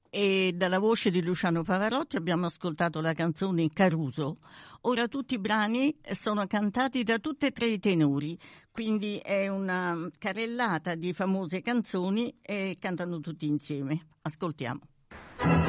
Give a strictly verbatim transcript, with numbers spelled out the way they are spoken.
e dalla voce di Luciano Pavarotti abbiamo ascoltato la canzone Caruso. Ora tutti i brani sono cantati da tutti e tre i tenori, quindi è una carrellata di famose canzoni e cantano tutti insieme. Ascoltiamo.